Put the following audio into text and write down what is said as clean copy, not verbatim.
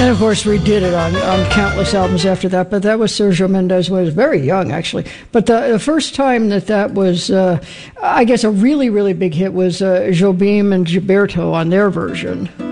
of course, redid it on countless albums after that. But that was Sergio Mendes, was very young, actually. But the first time that was, I guess, a really, really big hit was Jobim and Gilberto on their version.